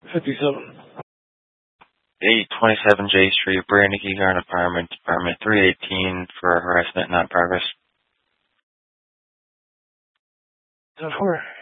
57. 827 J Street, Brandon Garden Apartment, Department 318 for harassment not progress. 10-4.